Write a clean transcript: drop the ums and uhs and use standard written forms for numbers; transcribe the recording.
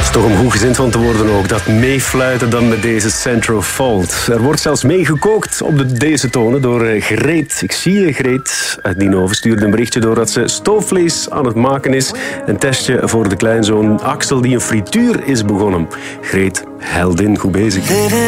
is toch om goed gezind van te worden ook. Dat meefluiten dan met deze Central Fault. Er wordt zelfs meegekookt op deze tonen door Greet. Ik zie je, Greet. Uit Nienhoven stuurde een berichtje door dat ze stoofvlees aan het maken is. Een testje voor de kleinzoon Axel die een frituur is begonnen. Greet, heldin, goed bezig.